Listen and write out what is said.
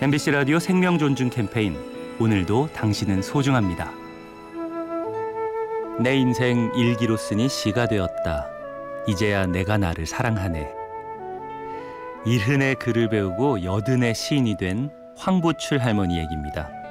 MBC 라디오 생명존중 캠페인 오늘도 당신은 소중합니다. 내 인생 일기로 쓰니 시가 되었다. 이제야 내가 나를 사랑하네. 일흔의 글을 배우고 여든의 시인이 된 황보출 할머니 얘기입니다.